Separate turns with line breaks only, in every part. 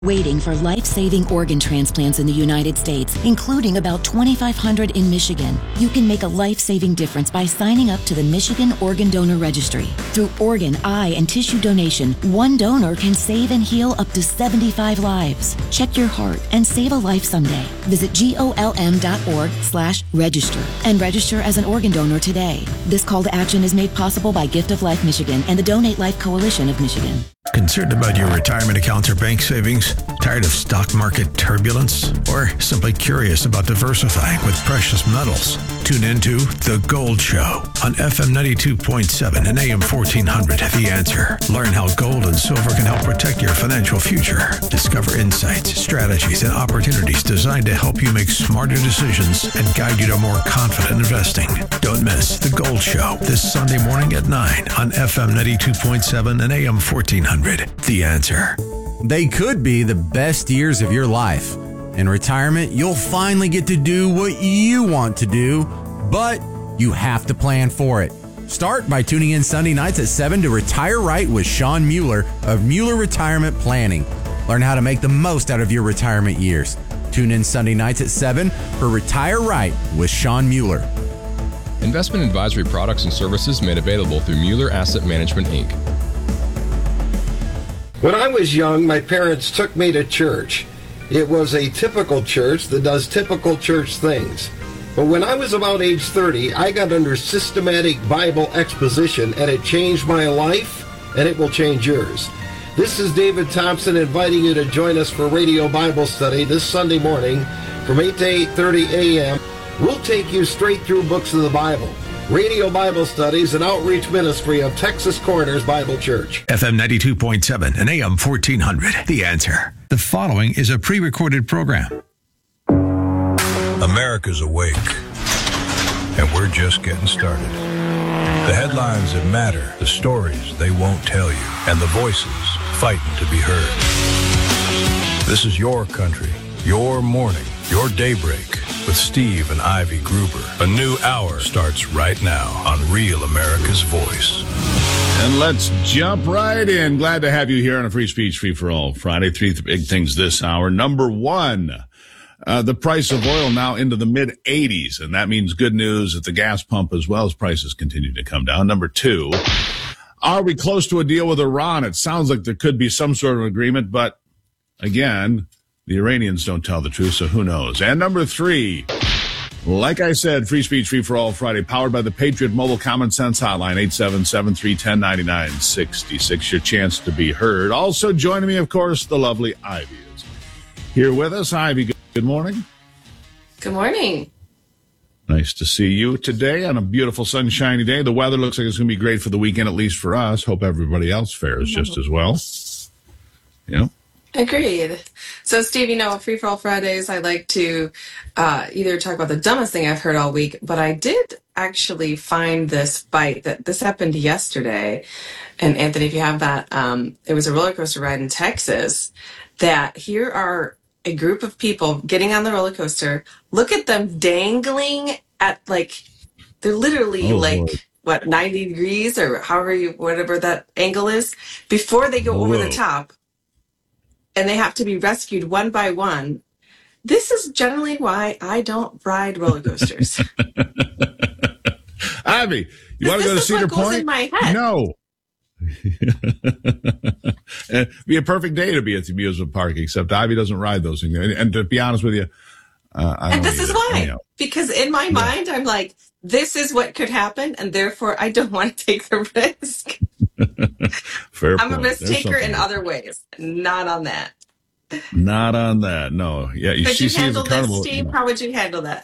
Waiting for life-saving organ transplants in the United States, including about 2,500 in Michigan. You can make a life-saving difference by signing up to the Michigan Organ Donor Registry. Through organ, eye, and tissue donation, one donor can save and heal up to 75 lives. Check your heart and save a life someday. Visit golm.org/register and register as an organ donor today. This call to action is made possible by Gift of Life Michigan and the Donate Life Coalition of Michigan.
Concerned about your retirement accounts or bank savings? Tired of stock market turbulence? Or simply curious about diversifying with precious metals? Tune into The Gold Show on FM 92.7 and AM 1400. The Answer. Learn how gold and silver can help protect your financial future. Discover insights, strategies, and opportunities designed to help you make smarter decisions and guide you to more confident investing. Don't miss The Gold Show this Sunday morning at 9 on FM 92.7 and AM 1400. The Answer.
They could be the best years of your life. In retirement, you'll finally get to do what you want to do, but you have to plan for it. Start by tuning in Sunday nights at 7 to Retire Right with Sean Mueller of Mueller Retirement Planning. Learn how to make the most out of your retirement years. Tune in Sunday nights at 7 for Retire Right with Sean Mueller.
Investment advisory products and services made available through Mueller Asset Management, Inc.
When I was young, my parents took me to church. It was a typical church that does typical church things. But when I was about age 30, I got under systematic Bible exposition, and it changed my life, and it will change yours. This is David Thompson inviting you to join us for Radio Bible Study this Sunday morning from 8 to 8:30 a.m. We'll take you straight through books of the Bible. Radio Bible Studies, an outreach ministry of Texas Corners Bible Church.
FM 92.7 and AM 1400. The Answer. The following is a pre-recorded program.
America's awake, and we're just getting started. The headlines that matter, the stories they won't tell you, and the voices fighting to be heard. This is your country, your morning, your daybreak with Steve and Ivy Gruber. A new hour starts right now on Real America's Voice.
And let's jump right in. Glad to have you here on a Free Speech, Free for All Friday. Three big things this hour. Number one, the price of oil now into the mid-80s, and that means good news at the gas pump as well as prices continue to come down. Number two, are we close to a deal with Iran? It sounds like there could be some sort of agreement, but again, the Iranians don't tell the truth, so who knows? And number three, like I said, Free Speech, Free for All Friday, powered by the Patriot Mobile Common Sense Hotline, 877-310-9966. Your chance to be heard. Also joining me, of course, the lovely Ivy is here with us. Ivy, good morning.
Good morning.
Nice to see you today on a beautiful sunshiny day. The weather looks like it's going to be great for the weekend, at least for us. Hope everybody else fares just as well. Yeah.
Agreed. So, Steve, Free for All Fridays, I like to either talk about the dumbest thing I've heard all week, but I did actually find this bite that this happened yesterday. And Anthony, if you have that, it was a roller coaster ride in Texas that here are a group of people getting on the roller coaster. Look at them dangling at they're literally Lord. 90 degrees or whatever that angle is before they go over the top. And they have to be rescued one by one. This is generally why I don't ride roller coasters.
Ivy, you want to go to Cedar Point?
In my head.
No. Be a perfect day to be at the amusement park, except Ivy doesn't ride those things. And to be honest with you, I don't.
And this is why, because in my mind, I'm like, this is what could happen, and therefore I don't want to take the risk.
Fair
I'm
point.
a risk taker in other ways, not on that.
Not on that, no. Yeah,
Could you handle this, Steve? How would you handle that?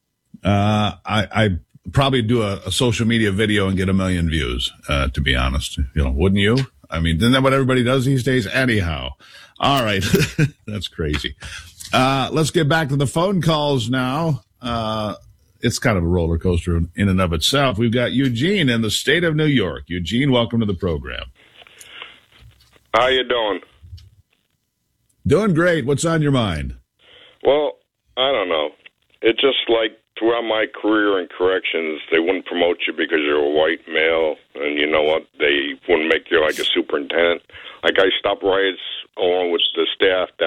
I probably do a social media video and get 1 million views, to be honest. Wouldn't you? I mean, isn't that what everybody does these days? Anyhow. All right. That's crazy. Let's get back to the phone calls now. It's kind of a roller coaster in and of itself. We've got Eugene in the state of New York. Eugene, welcome to the program.
How you doing?
Doing great. What's on your mind?
Well, I don't know. It's just like throughout my career in corrections, they wouldn't promote you because you're a white male, and you know what? They wouldn't make you like a superintendent. Like I stopped riots along with the staff